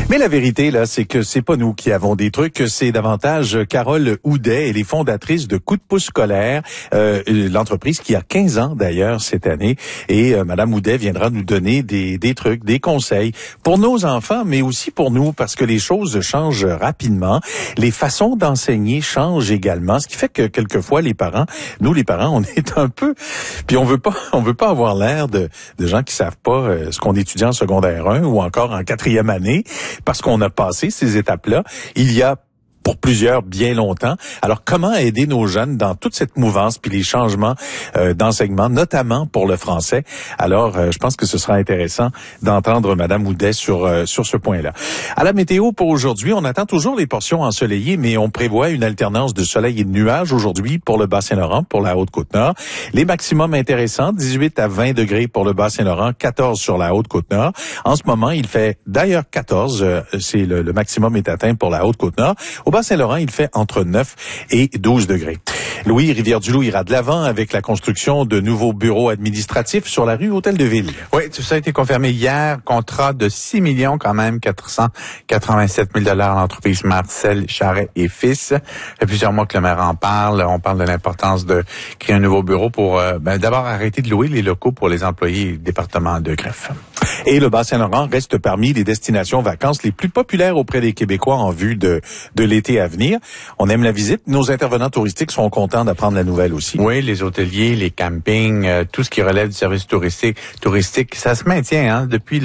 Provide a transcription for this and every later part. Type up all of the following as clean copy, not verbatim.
Mais la vérité, là, c'est que c'est pas nous qui avons des trucs, c'est davantage Carole Houdet, elle est fondatrice de Coup de pouce scolaire, l'entreprise qui a 15 ans d'ailleurs cette année. Et Madame Houdet viendra nous donner des trucs, des conseils pour nos enfants, mais aussi pour nous, parce que les choses changent rapidement. Les façons d'enseigner changent également, ce qui fait que quelquefois les parents, on est un peu, puis on veut pas avoir l'air de gens qui savent pas ce qu'on étudie en secondaire 1 ou encore en 4e année, parce qu'on a passé ces étapes-là. Il y a pour plusieurs bien longtemps. Alors, comment aider nos jeunes dans toute cette mouvance puis les changements d'enseignement, notamment pour le français? Alors, je pense que ce sera intéressant d'entendre Madame Houdet sur ce point-là. À la météo pour aujourd'hui, on attend toujours les portions ensoleillées, mais on prévoit une alternance de soleil et de nuages aujourd'hui pour le Bas-Saint-Laurent, pour la Haute-Côte-Nord. Les maximums intéressants, 18 à 20 degrés pour le Bas-Saint-Laurent, 14 sur la Haute-Côte-Nord. En ce moment, il fait d'ailleurs 14, c'est le maximum est atteint pour la Haute-Côte-Nord. Au Bas-Saint-Laurent, il fait entre 9 et 12 degrés. Louis, Rivière-du-Loup ira de l'avant avec la construction de nouveaux bureaux administratifs sur la rue Hôtel-de-Ville. Oui, tout ça a été confirmé hier. Contrat de 6 millions quand même, 487 000 $ à l'entreprise Marcel Charret et Fils. Ça fait plusieurs mois que le maire en parle. On parle de l'importance de créer un nouveau bureau pour d'abord arrêter de louer les locaux pour les employés du département de greffe. Et le Bas-Saint-Laurent reste parmi les destinations vacances les plus populaires auprès des Québécois en vue de l'été à venir. On aime la visite. Nos intervenants touristiques sont contents d'apprendre la nouvelle aussi. Oui, les hôteliers, les campings, tout ce qui relève du service touristique, ça se maintient. Hein? Depuis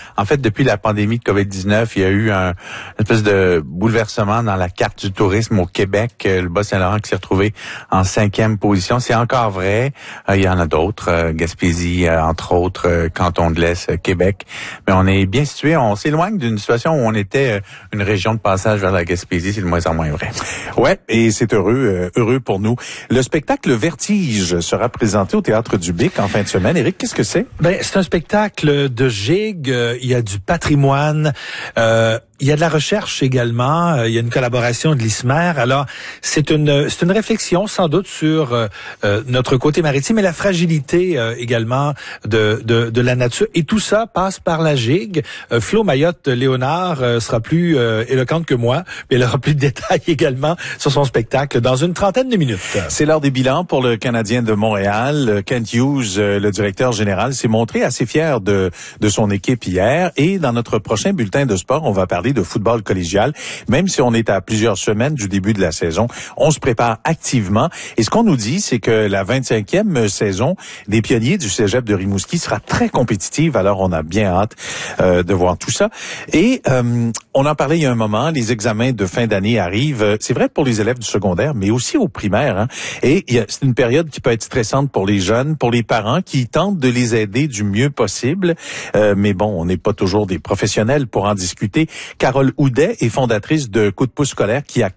la pandémie de COVID-19, il y a eu une espèce de bouleversement dans la carte du tourisme au Québec. Le Bas-Saint-Laurent qui s'est retrouvé en 5e position. C'est encore vrai. Il y en a d'autres. Gaspésie, entre autres, Canton de l'Est, Québec. Mais on est bien situé. On s'éloigne d'une situation où on était une région de passage vers la Gaspésie. C'est de moins en moins vrai. Ouais, et c'est heureux pour nous. Le spectacle Vertige sera présenté au Théâtre du Bic en fin de semaine. Éric, qu'est-ce que c'est? C'est un spectacle de gigue. Il y a du patrimoine. Il y a de la recherche également. Il y a une collaboration de l'ISMER. Alors, c'est une réflexion sans doute sur notre côté maritime et la fragilité également de la nature. Et tout ça passe par la gigue. Flo Mayotte-Léonard sera plus éloquente que moi, mais elle aura plus de détails également sur son spectacle dans une trentaine de minutes. C'est l'heure des bilans pour le Canadien de Montréal. Kent Hughes, le directeur général, s'est montré assez fier de son équipe hier. Et dans notre prochain bulletin de sport, on va parler de football collégial. Même si on est à plusieurs semaines du début de la saison, on se prépare activement. Et ce qu'on nous dit, c'est que la 25e saison des pionniers du Cégep de Rimouski sera très compétitive. Alors, on a bien hâte de voir tout ça. Et on en parlait il y a un moment, les examens de fin d'année arrivent. C'est vrai pour les élèves du secondaire, mais aussi aux primaires. Hein. Et c'est une période qui peut être stressante pour les jeunes, pour les parents qui tentent de les aider du mieux possible. Mais bon, on n'est pas toujours des professionnels pour en discuter. Carole Houdet est fondatrice de Coup de pouce scolaire qui a